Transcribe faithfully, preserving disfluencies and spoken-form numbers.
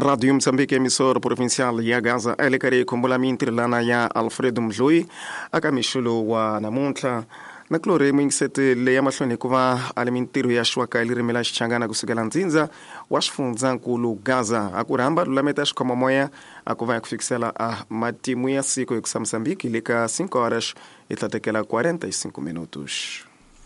Rádio Moçambique, emissora provincial ya Gaza, elekare kumbulamintri lana ya Alfredo Mjui, akamishulu wa namunta. Na klore mwingi sete le ya mahloni kuva alimintiru ya shwaka ilirimela shichangana kusugala nzinza washfunza nkulu Gaza. Akuramba lulameta shukama moya akuva ya kufikisela ah, matimu ya siku ya kusamsambiki lika cinco horas itatekela quarenta e cinco minutos.